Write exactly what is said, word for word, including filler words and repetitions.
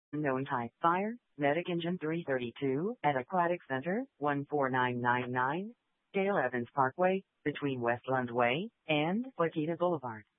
Unknown type fire, medic engine three thirty-two at Aquatic Center, one four nine nine nine, Dale Evans Parkway, between Westland Way and Waukita Boulevard.